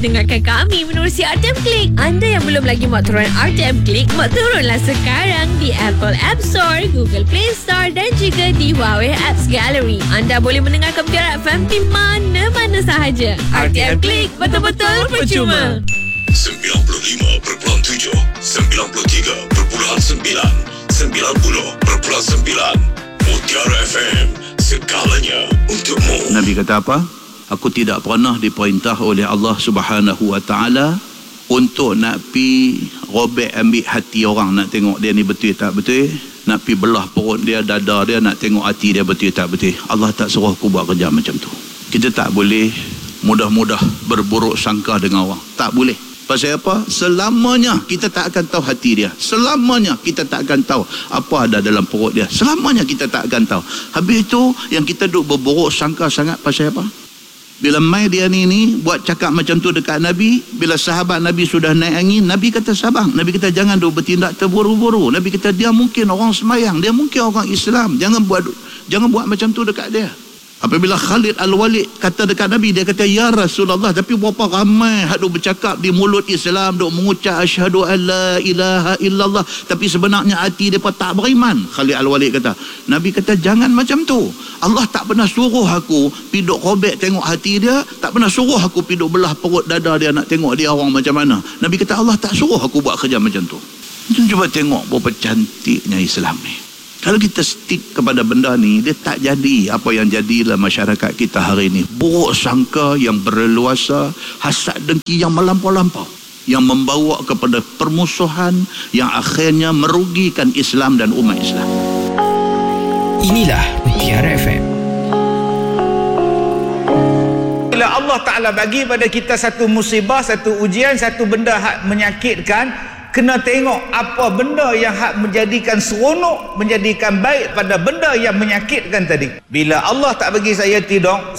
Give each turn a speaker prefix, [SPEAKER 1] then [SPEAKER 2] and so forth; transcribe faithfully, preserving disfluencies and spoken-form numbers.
[SPEAKER 1] dengarkan kami menerusi R T M Click. Anda yang belum lagi muat turun R T M Click, muat turunlah sekarang di Apple App Store, Google Play Store dan juga di Huawei Apps Gallery. Anda boleh mendengarkan Mutiara F M di mana-mana sahaja. R T M Click, betul-betul percuma.
[SPEAKER 2] sembilan puluh lima perpuluhan tujuh, sembilan puluh tiga perpuluhan sembilan, sembilan puluh perpuluhan sembilan. Mutiara F M, segalanya untukmu.
[SPEAKER 3] Nabi kata apa? Aku tidak pernah diperintah oleh Allah Subhanahu Wa Taala untuk nak pi robek ambil hati orang, nak tengok dia ni betul tak betul, nak pi belah perut dia, dada dia, nak tengok hati dia betul tak betul. Allah tak suruh aku buat kerja macam tu. Kita tak boleh mudah-mudah berburuk sangka dengan orang. Tak boleh. Pasal apa? Selamanya kita tak akan tahu hati dia. Selamanya kita tak akan tahu apa ada dalam perut dia. Selamanya kita tak akan tahu. Habis itu yang kita duk berburuk sangka sangat pasal apa? Bila mai dia ni ni buat cakap macam tu dekat Nabi, bila sahabat Nabi sudah naik angin, Nabi kata sabar. Nabi kata jangan duk bertindak terburu-buru. Nabi kata dia mungkin orang semayang, dia mungkin orang Islam. Jangan buat jangan buat macam tu dekat dia. Apabila Khalid Al-Walid kata dekat Nabi, dia kata ya Rasulullah, tapi berapa ramai hak duk bercakap di mulut Islam, duk mengucap asyhadu an la ilaha illallah, tapi sebenarnya hati depa tak beriman. Khalid Al-Walid kata, Nabi kata jangan macam tu. Allah tak pernah suruh aku pi duk robek tengok hati dia, tak pernah suruh aku pi duk belah perut dada dia nak tengok dia orang macam mana. Nabi kata Allah tak suruh aku buat kerja macam tu. Cuba tengok berapa cantiknya Islam ni. Kalau kita stick kepada benda ni, dia tak jadi apa yang jadi dalam masyarakat kita hari ini. Buruk sangka yang berleluasa, hasad dengki yang melampau-lampau, yang membawa kepada permusuhan yang akhirnya merugikan Islam dan umat Islam.
[SPEAKER 4] Inilah Mutiara F M.
[SPEAKER 5] Bila Allah Ta'ala bagi pada kita satu musibah, satu ujian, satu benda hak menyakitkan, kena tengok apa benda yang hak menjadikan seronok, menjadikan baik pada benda yang menyakitkan tadi. Bila Allah tak bagi saya tidur,